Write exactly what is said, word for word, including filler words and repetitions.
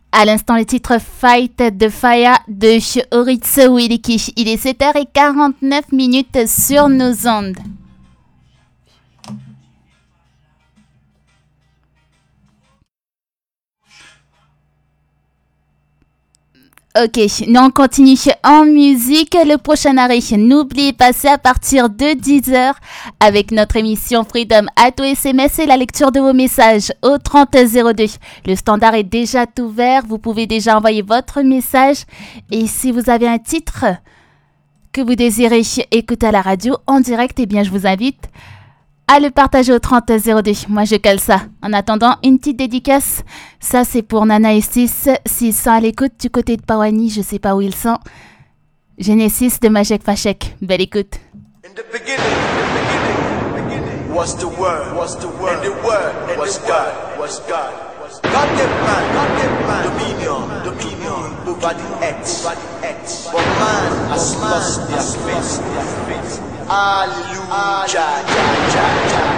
À l'instant, le titre Fight de Faya de Oritz Wiliki. Il est sept heures quarante-neuf minutes sur nos ondes. Ok, nous on continue en musique. Le prochain arrêt, n'oubliez pas, c'est à partir de dix heures avec notre émission Freedom Ato S M S et la lecture de vos messages au trente zéro deux. Le standard est déjà ouvert, vous pouvez déjà envoyer votre message. Et si vous avez un titre que vous désirez écouter à la radio en direct, eh bien je vous invite à le partager au trente zéro deux. Moi, je cale ça. En attendant, une petite dédicace. Ça, c'est pour Nana et Six. S'ils sont à l'écoute du côté de Pawani, je sais pas où ils sont. Genesis de Majek Fachek. Belle écoute. In the beginning, in the beginning, beginning was the word, was the word, and the word, and was God, was God. God gave man, God gave man dominion, dominion over the earth, over the earth. But man has lost their faith, their faith. Hallelujah, ja, ja, ja, ja.